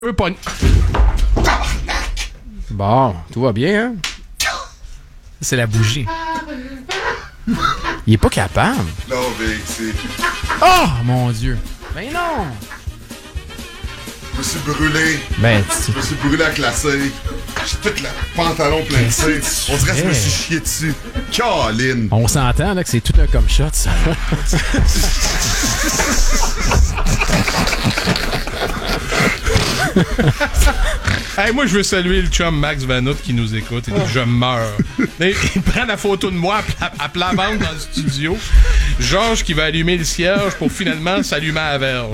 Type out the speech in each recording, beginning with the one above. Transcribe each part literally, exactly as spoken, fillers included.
Eux pas. Bon, tout va bien, hein? C'est la bougie. Il est pas capable. Non, mais c'est... Oh, mon Dieu. Ben non. Je me suis brûlé. Ben, Je me suis brûlé à classer. J'ai tout le pantalon plein de sang. On dirait que je me suis chié dessus. Caroline. on s'entend là que c'est tout un comme shot, ça. Hey, moi, je veux saluer le chum Max Vanout qui nous écoute. Il dit je meurs. Il, il prend la photo de moi à plat, à plat ventre dans le studio. Georges qui va allumer le cierge pour finalement s'allumer à la verge.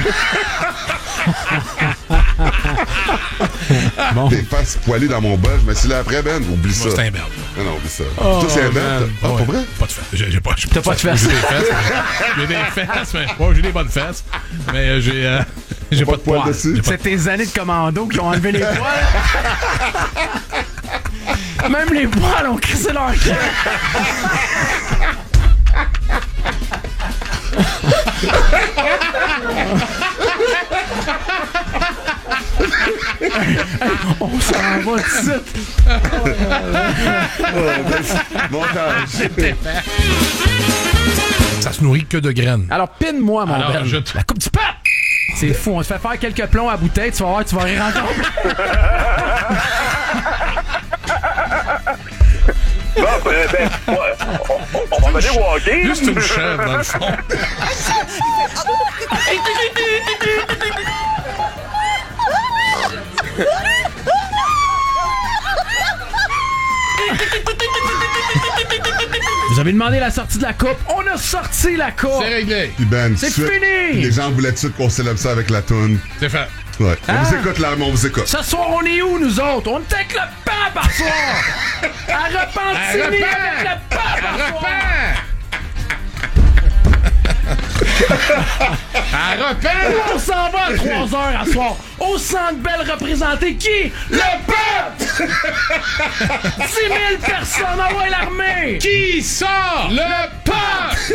Bon. Des faces poilées dans mon bol. Je me suis là après, Ben. Oublie ça. Moi, c'est un berbe. Non, non, oublie ça. Oh, Toi, c'est un man. Ben. Ah, Ouais. pas vrai? Pas de fesses. J'ai, j'ai pas, j'ai T'as pas de fesses. J'ai des fesses. mais- J'ai des fesses, mais. Ouais, j'ai des bonnes fesses. Mais euh, j'ai. Euh, j'ai pas, Pas de de poils poils. dessus? J'ai pas C'est tes années de commando qui ont enlevé les poils. Même les poils ont crissé leur cœur. On s'en va de suite. Montage. Ça se nourrit que de graines. Alors, pine-moi, mon Alors, Ben. je te- La coupe du pape! C'est fou, on te fait faire quelques plombs à bouteille, tu vas voir, tu vas rire encore. Bon, ben, ben, ouais, on, on va aller walker. Juste une chèvre, dans le fond. Vous avez demandé la sortie de la coupe, on a sorti la coupe! C'est réglé. Puis Ben, C'est tout de suite, fini! Les gens voulaient tout de suite qu'on célèbre ça avec la toune. C'est fait. Ouais. On Ah. vous écoute, là, mais on vous écoute. Ce soir, on est où, nous autres? On est avec le pape à soir! À Repentigny À Repent! avec le pape à soir! À repère! On s'en va à trois heures à soir. Au Centre Bell représenter qui? Le pape! dix mille personnes, envoie l'armée! Qui sort? Le pape!